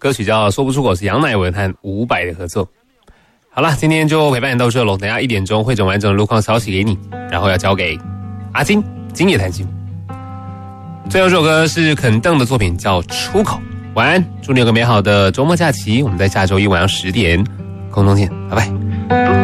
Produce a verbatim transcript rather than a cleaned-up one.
歌曲叫《说不出口》，是杨乃文和伍佰的合作。好了，今天就陪伴你到这喽。等一下一点钟会整完整的路况消息给你，然后要交给阿金，今夜谈心。最后这首歌是肯邓的作品，叫《出口》。晚安，祝你有个美好的周末假期。我们在下周一晚上十点空中见，拜拜。